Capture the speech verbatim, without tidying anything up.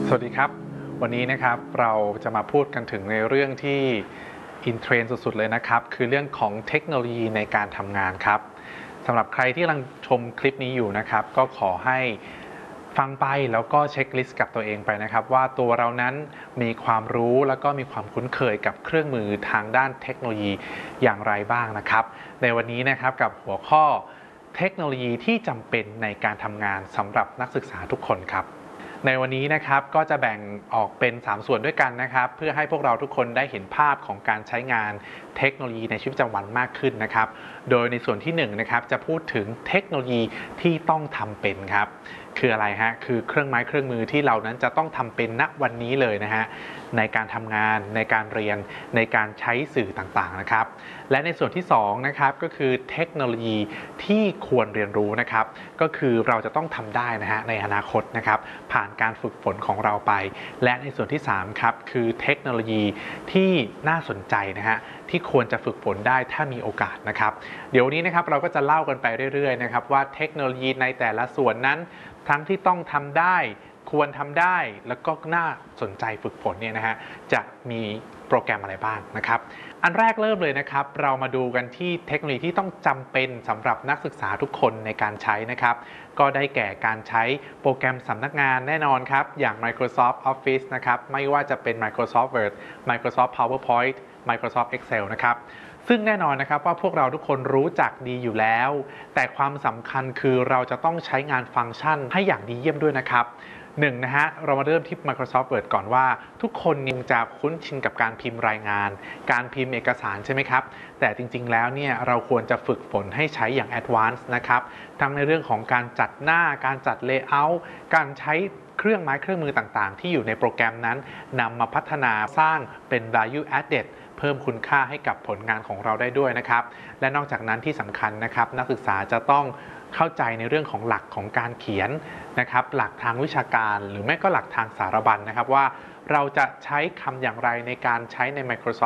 สวัสดีครับวันนี้นะครับเราจะมาพูดกันถึงในเรื่องที่อินเทรนด์สุดๆเลยนะครับคือเรื่องของเทคโนโลยีในการทำงานครับสำหรับใครที่กำลังชมคลิปนี้อยู่นะครับก็ขอให้ฟังไปแล้วก็เช็คลิสต์กับตัวเองไปนะครับว่าตัวเรานั้นมีความรู้แล้วก็มีความคุ้นเคยกับเครื่องมือทางด้านเทคโนโลยีอย่างไรบ้างนะครับในวันนี้นะครับกับหัวข้อเทคโนโลยีที่จำเป็นในการทำงานสำหรับนักศึกษาทุกคนครับในวันนี้นะครับก็จะแบ่งออกเป็นสามส่วนด้วยกันนะครับเพื่อให้พวกเราทุกคนได้เห็นภาพของการใช้งานเทคโนโลยีในชีวิตประจำวันมากขึ้นนะครับโดยในส่วนที่หนึ่งนะครับจะพูดถึงเทคโนโลยีที่ต้องทำเป็นครับคืออะไรฮะคือเครื่องไม้เครื่องมือที่เรานั้นจะต้องทำเป็นณวันนี้เลยนะฮะในการทำงานในการเรียนในการใช้สื่อต่างๆนะครับและในส่วนที่สองนะครับก็คือเทคโนโลยีที่ควรเรียนรู้นะครับก็คือเราจะต้องทำได้นะฮะในอนาคตนะครับผ่านการฝึกฝนของเราไปและในส่วนที่สามครับคือเทคโนโลยีที่น่าสนใจนะฮะที่ควรจะฝึกฝนได้ถ้ามีโอกาสนะครับเดี๋ยวนี้นะครับเราก็จะเล่ากันไปเรื่อยๆนะครับว่าเทคโนโลยีในแต่ละส่วนนั้นทั้งที่ต้องทำได้ควรทำได้แล้วก็น่าสนใจฝึกฝนเนี่ยนะฮะจะมีโปรแกรมอะไรบ้างนะครับอันแรกเริ่มเลยนะครับเรามาดูกันที่เทคโนโลยีที่ต้องจำเป็นสำหรับนักศึกษาทุกคนในการใช้นะครับก็ได้แก่การใช้โปรแกรมสำนักงานแน่นอนครับอย่าง Microsoft Office นะครับไม่ว่าจะเป็น Microsoft Word Microsoft PowerPoint Microsoft Excel นะครับซึ่งแน่นอนนะครับว่าพวกเราทุกคนรู้จักดีอยู่แล้วแต่ความสำคัญคือเราจะต้องใช้งานฟังก์ชันให้อย่างดีเยี่ยมด้วยนะครับหนึ่งนะฮะเรามาเริ่มที่ Microsoft Word ก่อนว่าทุกคนยังจะคุ้นชินกับการพิมพ์รายงานการพิมพ์เอกสารใช่ไหมครับแต่จริงๆแล้วเนี่ยเราควรจะฝึกฝนให้ใช้อย่าง Advanced นะครับทั้งในเรื่องของการจัดหน้าการจัด Layout การใช้เครื่องไม้เครื่องมือต่างๆที่อยู่ในโปรแกรมนั้นนำมาพัฒนาสร้างเป็น value added เพิ่มคุณค่าให้กับผลงานของเราได้ด้วยนะครับและนอกจากนั้นที่สำคัญนะครับนักศึกษาจะต้องเข้าใจในเรื่องของหลักของการเขียนนะครับหลักทางวิชาการหรือไม่ก็หลักทางสารบัญนะครับว่าเราจะใช้คำอย่างไรในการใช้ใน Microsoft